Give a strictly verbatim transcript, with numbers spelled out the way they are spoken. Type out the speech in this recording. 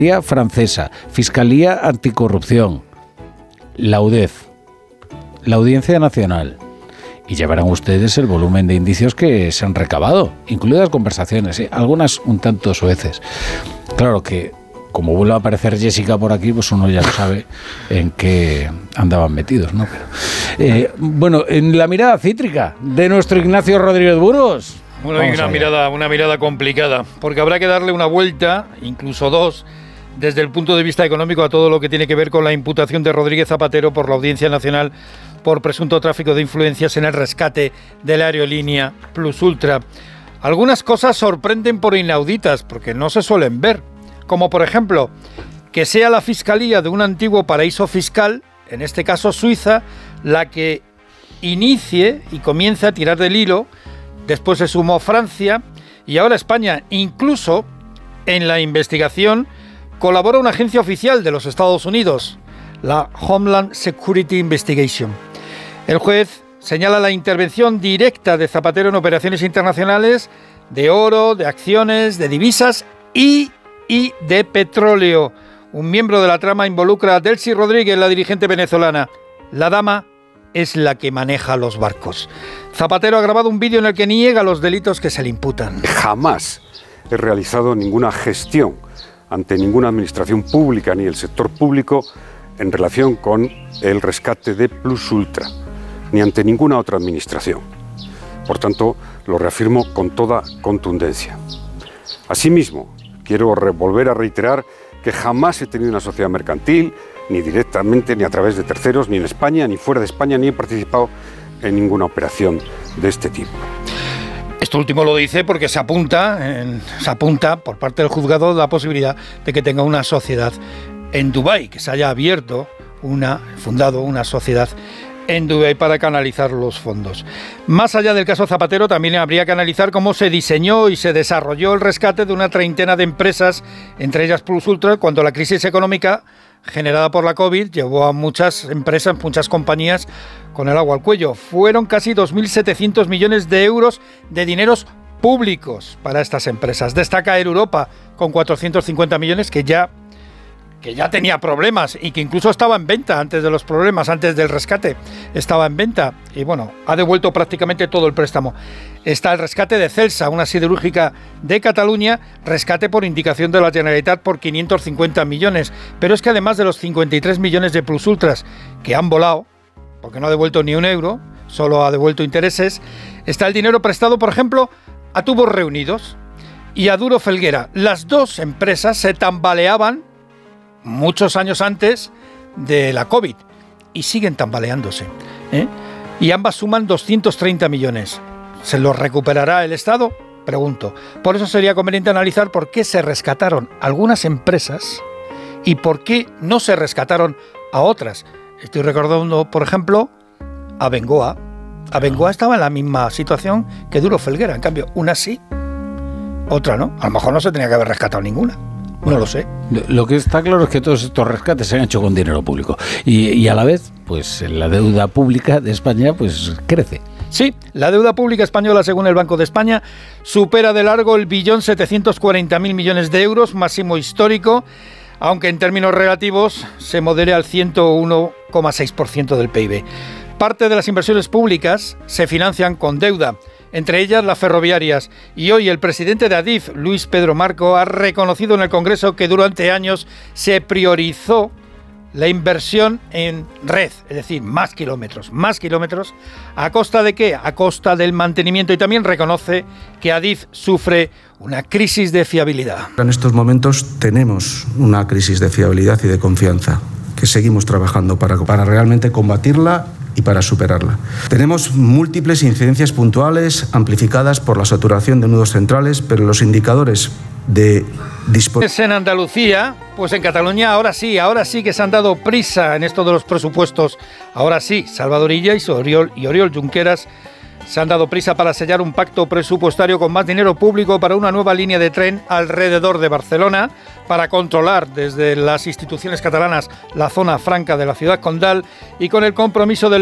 francesa, Fiscalía Anticorrupción, la U D E F, la Audiencia Nacional. Y ya verán ustedes el volumen de indicios que se han recabado, incluidas conversaciones, ¿eh? Algunas un tanto soeces. Claro que, como vuelve a aparecer Jessica por aquí, pues uno ya sabe en qué andaban metidos, ¿no? Pero, eh, bueno, en la mirada cítrica de nuestro Ignacio Rodríguez Burgos. Bueno, hay una mirada, una mirada complicada, porque habrá que darle una vuelta, incluso dos, desde el punto de vista económico a todo lo que tiene que ver con la imputación de Rodríguez Zapatero por la Audiencia Nacional por presunto tráfico de influencias en el rescate de la aerolínea Plus Ultra. Algunas cosas sorprenden por inauditas, porque no se suelen ver, como por ejemplo, que sea la Fiscalía de un antiguo paraíso fiscal, en este caso Suiza, la que inicie y comience a tirar del hilo. Después se sumó Francia y ahora España. Incluso en la investigación colabora una agencia oficial de los Estados Unidos, la Homeland Security Investigation. El juez señala la intervención directa de Zapatero en operaciones internacionales de oro, de acciones, de divisas y, y de petróleo. Un miembro de la trama involucra a Delcy Rodríguez, la dirigente venezolana. La dama es la que maneja los barcos. Zapatero ha grabado un vídeo en el que niega los delitos que se le imputan. Jamás he realizado ninguna gestión ante ninguna administración pública ni el sector público en relación con el rescate de Plus Ultra, ni ante ninguna otra administración. Por tanto, lo reafirmo con toda contundencia. Asimismo, quiero volver a reiterar que jamás he tenido una sociedad mercantil, ni directamente, ni a través de terceros, ni en España, ni fuera de España, ni he participado en ninguna operación de este tipo. Esto último lo dice porque se apunta, en, se apunta por parte del juzgado la posibilidad de que tenga una sociedad en Dubái, que se haya abierto, una, fundado una sociedad en Dubái para canalizar los fondos. Más allá del caso Zapatero, también habría que analizar cómo se diseñó y se desarrolló el rescate de una treintena de empresas, entre ellas Plus Ultra, cuando la crisis económica generada por la COVID llevó a muchas empresas, muchas compañías con el agua al cuello. Fueron casi dos mil setecientos millones de euros de dineros públicos para estas empresas. Destaca Air Europa con cuatrocientos cincuenta millones, que ya, que ya tenía problemas y que incluso estaba en venta antes de los problemas, antes del rescate. Estaba en venta y bueno, ha devuelto prácticamente todo el préstamo. Está el rescate de Celsa, una siderúrgica de Cataluña, rescate por indicación de la Generalitat por quinientos cincuenta millones. Pero es que además de los cincuenta y tres millones de Plus Ultras que han volado, porque no ha devuelto ni un euro, solo ha devuelto intereses, está el dinero prestado, por ejemplo, a Tubos Reunidos y a Duro Felguera. Las dos empresas se tambaleaban muchos años antes de la COVID y siguen tambaleándose, ¿eh? Y ambas suman doscientos treinta millones. ¿Se los recuperará el Estado? Pregunto. Por eso sería conveniente analizar por qué se rescataron algunas empresas y por qué no se rescataron a otras. Estoy recordando, por ejemplo, a Bengoa. A Bengoa estaba en la misma situación que Duro Felguera. En cambio, una sí, otra no. A lo mejor no se tenía que haber rescatado ninguna. No lo sé. Lo que está claro es que todos estos rescates se han hecho con dinero público. Y, y a la vez, pues la deuda pública de España pues crece. Sí, la deuda pública española, según el Banco de España, supera de largo el billón setecientos cuarenta mil millones de euros, máximo histórico, aunque en términos relativos se modere al ciento uno coma seis por ciento del P I B. Parte de las inversiones públicas se financian con deuda, entre ellas las ferroviarias, y hoy el presidente de Adif, Luis Pedro Marco, ha reconocido en el Congreso que durante años se priorizó la inversión en red, es decir, más kilómetros, más kilómetros, ¿a costa de qué? A costa del mantenimiento, y también reconoce que Adif sufre una crisis de fiabilidad. En estos momentos tenemos una crisis de fiabilidad y de confianza, que seguimos trabajando para, para realmente combatirla y para superarla. Tenemos múltiples incidencias puntuales amplificadas por la saturación de nudos centrales, pero los indicadores de disponibilidad... En Andalucía, pues en Cataluña ahora sí, ahora sí que se han dado prisa en esto de los presupuestos. Ahora sí, Salvador Illa y Oriol, y Oriol Junqueras se han dado prisa para sellar un pacto presupuestario con más dinero público para una nueva línea de tren alrededor de Barcelona, para controlar desde las instituciones catalanas la zona franca de la ciudad condal y con el compromiso del